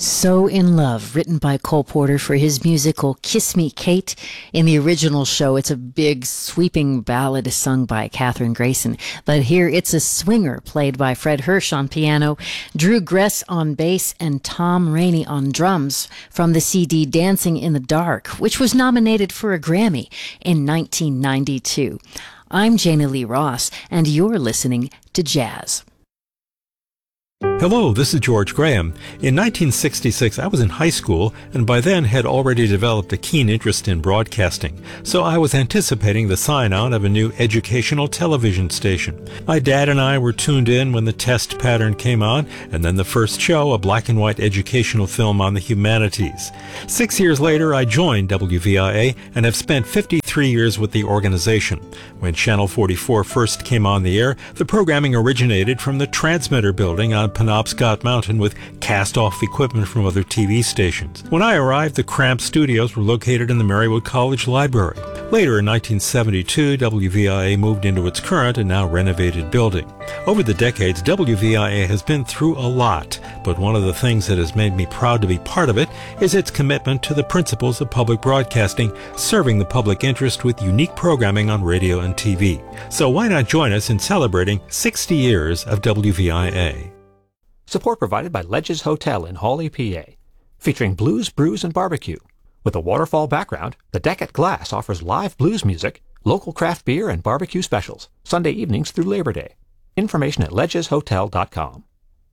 So in Love, written by Cole Porter for his musical Kiss Me, Kate. In the original show, it's a big, sweeping ballad sung by Katherine Grayson. But here, it's a swinger played by Fred Hirsch on piano, Drew Gress on bass, and Tom Rainey on drums from the CD Dancing in the Dark, which was nominated for a Grammy in 1992. I'm Jana Lee Ross, and you're listening to Jazz. Hello, this is George Graham. In 1966, I was in high school and by then had already developed a keen interest in broadcasting, so I was anticipating the sign-on of a new educational television station. My dad and I were tuned in when the test pattern came on, and then the first show, a black and white educational film on the humanities. 6 years later, I joined WVIA and have spent 53 years with the organization. When Channel 44 first came on the air, the programming originated from the transmitter building on Penobscot Mountain with cast-off equipment from other TV stations. When I arrived, the cramped studios were located in the Marywood College Library. Later, in 1972, WVIA moved into its current and now renovated building. Over the decades, WVIA has been through a lot, but one of the things that has made me proud to be part of it is its commitment to the principles of public broadcasting, serving the public interest with unique programming on radio and TV. So why not join us in celebrating 60 years of WVIA? Support provided by Ledges Hotel in Hawley, PA. Featuring blues, brews, and barbecue. With a waterfall background, the Deck at Glass offers live blues music, local craft beer, and barbecue specials, Sunday evenings through Labor Day. Information at ledgeshotel.com.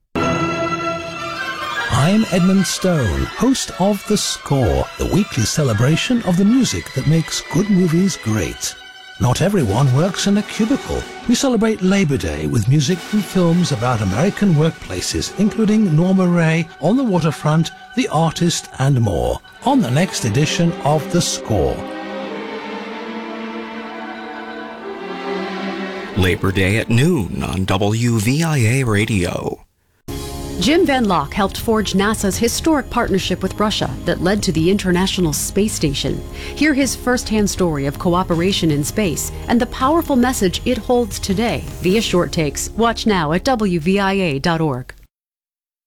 I'm Edmund Stone, host of The Score, the weekly celebration of the music that makes good movies great. Not everyone works in a cubicle. We celebrate Labor Day with music from films about American workplaces, including Norma Ray, On the Waterfront, The Artist, and more, on the next edition of The Score. Labor Day at noon on WVIA Radio. Jim Van Locke helped forge NASA's historic partnership with Russia that led to the International Space Station. Hear his first-hand story of cooperation in space and the powerful message it holds today via short takes. Watch now at WVIA.org.